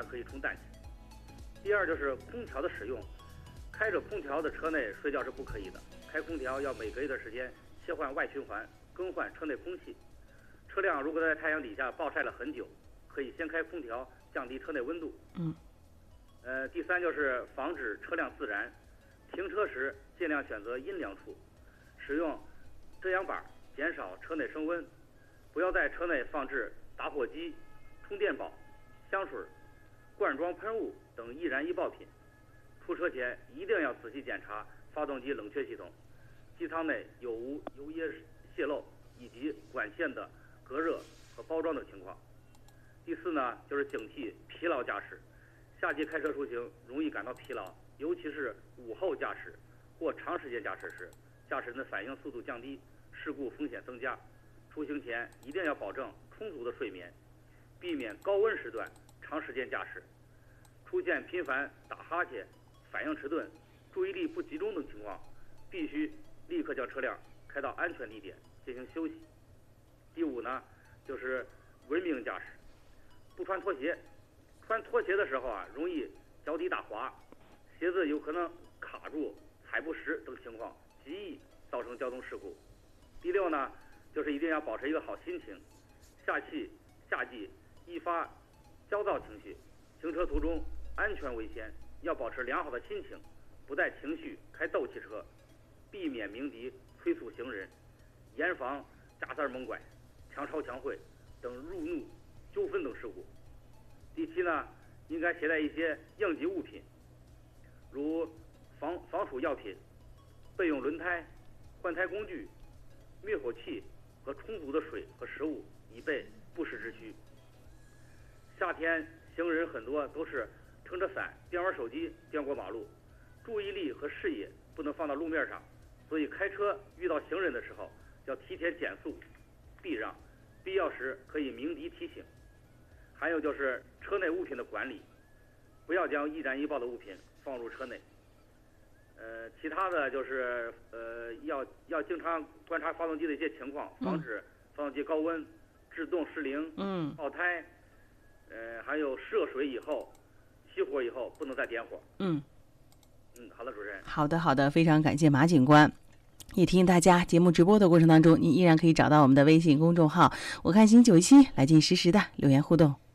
可以充氮气。第二就是空调的使用，开着空调的车内睡觉是不可以的，开空调要每隔一段时间切换外循环，更换车内空气。车辆如果在太阳底下暴晒了很久，可以先开空调降低车内温度。第三就是防止车辆自燃，停车时尽量选择阴凉处，使用遮阳板减少车内升温，不要在车内放置打火机、充电宝、香水、罐装喷雾等易燃易爆品。出车前一定要仔细检查发动机冷却系统，机舱内有无油液泄漏以及管线的隔热和包装等情况。第四呢，就是警惕疲劳驾驶。夏季开车出行容易感到疲劳，尤其是午后驾驶或长时间驾驶时，驾驶人的反应速度降低，事故风险增加。出行前一定要保证充足的睡眠，避免高温时段长时间驾驶。出现频繁打哈欠、反应迟钝、注意力不集中等情况，必须立刻将车辆开到安全地点进行休息。第五呢，就是文明驾驶，不穿拖鞋。穿拖鞋的时候容易脚底打滑，鞋子有可能卡住、踩不实等情况，极易造成交通事故。第六呢，就是一定要保持一个好心情。夏季易发焦躁情绪，行车途中安全为先，要保持良好的心情，不带情绪开斗气车，避免鸣笛催促行人，严防加塞猛拐、强超强会等路怒纠纷等事故。第七呢，应该携带一些应急物品，如防暑药品、备用轮胎、换胎工具、灭火器和充足的水和食物，以备不时之需。夏天行人很多都是撑着伞边玩手机边过马路，注意力和视野不能放到路面上，所以开车遇到行人的时候要提前减速避让，必要时可以鸣笛提醒。还有就是车内物品的管理，不要将易燃易爆的物品放入车内。其他的就是要经常观察发动机的一些情况，防止发动机高温、制动失灵、爆胎，还有涉水以后、熄火以后不能再点火。好的，主持人。 好的，非常感谢马警官。也提醒大家，节目直播的过程当中，您依然可以找到我们的微信公众号“我看新97”来进行实时的留言互动。